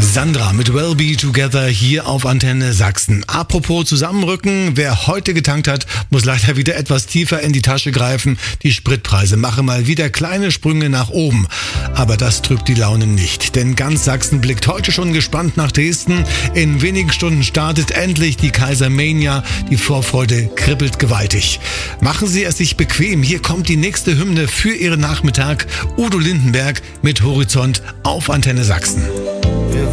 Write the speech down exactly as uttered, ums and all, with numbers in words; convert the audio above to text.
Sandra mit Well Be Together hier auf Antenne Sachsen. Apropos Zusammenrücken, wer heute getankt hat, muss leider wieder etwas tiefer in die Tasche greifen. Die Spritpreise machen mal wieder kleine Sprünge nach oben. Aber das trübt die Laune nicht, denn ganz Sachsen blickt heute schon gespannt nach Dresden. In wenigen Stunden startet endlich die Kaisermania. Die Vorfreude kribbelt gewaltig. Machen Sie es sich bequem. Hier kommt die nächste Hymne für Ihren Nachmittag. Udo Lindenberg mit Horizont auf Antenne Sachsen.